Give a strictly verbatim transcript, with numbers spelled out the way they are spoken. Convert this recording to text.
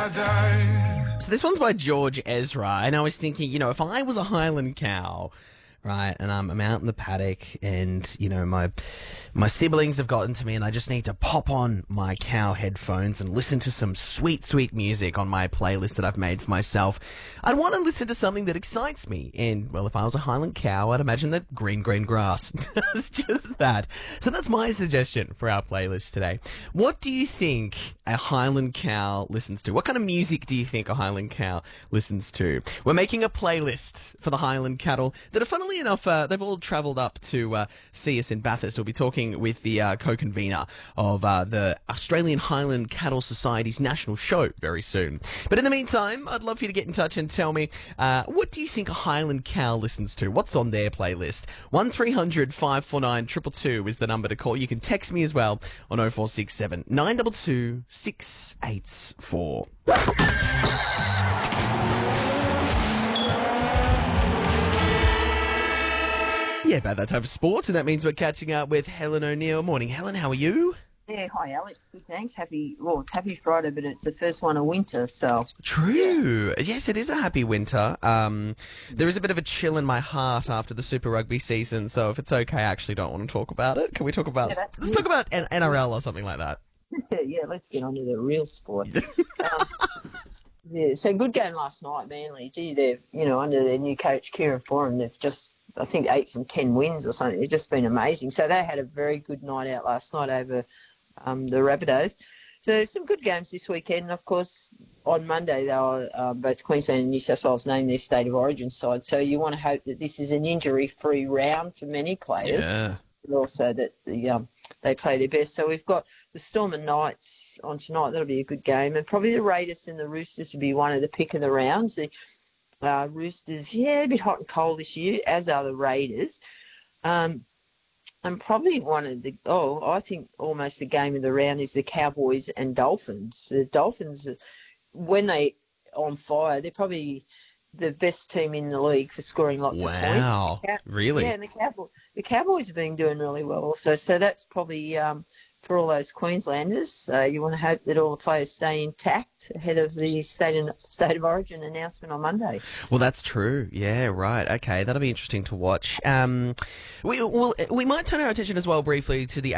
So this one's by George Ezra, and I was thinking, you know, if I was a Highland cow, right, and um, I'm out in the paddock, and you know my my siblings have gotten to me, and I just need to pop on my cow headphones and listen to some sweet, sweet music on my playlist that I've made for myself. I'd want to listen to something that excites me, and well, if I was a Highland cow, I'd imagine that green, green grass. It's just that. So that's my suggestion for our playlist today. What do you think a Highland cow listens to? What kind of music do you think a Highland cow listens to? We're making a playlist for the Highland cattle that are, funnily enough, uh, they've all travelled up to uh, see us in Bathurst. We'll be talking with the uh, co-convener of uh, the Australian Highland Cattle Society's national show very soon. But in the meantime, I'd love for you to get in touch and tell me, uh, what do you think a Highland cow listens to? What's on their playlist? one three hundred five four nine two two two is the number to call. You can text me as well on oh four six seven nine two two six eight four. Yeah, about that type of sport, and that means we're catching up with Helen O'Neill. Morning, Helen. How are you? Yeah, hi Alex. Good, thanks. Happy, well, it's happy Friday, but it's the first one of winter, so. True. Yeah. Yes, it is a happy winter. Um, there is a bit of a chill in my heart after the Super Rugby season, so if it's okay, I actually don't want to talk about it. Can we talk about? Yeah, let's talk about N- NRL or something like that. Yeah, let's get on to the real sport. um, yeah, so good game last night, Manly. Gee, they've, you know, under their new coach, Kieran Foran, they've just, I think, eight from ten wins or something. They've just been amazing. So they had a very good night out last night over um, the Rabbitohs. So some good games this weekend. And, of course, on Monday, they were, um, both Queensland and New South Wales named their State of Origin side. So you want to hope that this is an injury-free round for many players. Yeah. But also that the, um, they play their best. So we've got the Storm and Knights on tonight. That'll be a good game. And probably the Raiders and the Roosters will be one of the pick of the rounds. The uh, Roosters, yeah, a bit hot and cold this year, as are the Raiders. Um, and probably one of the, oh, I think almost the game of the round is the Cowboys and Dolphins. The Dolphins, when they on fire, they're probably the best team in the league for scoring lots wow. of points. Wow, Cow- really? Yeah, and the Cowboys, the Cowboys have been doing really well also. So that's probably um, for all those Queenslanders. Uh, you want to hope that all the players stay intact ahead of the state of, state of origin announcement on Monday. Well, that's true. Yeah, right. Okay, that'll be interesting to watch. Um, we well, we might turn our attention as well briefly to the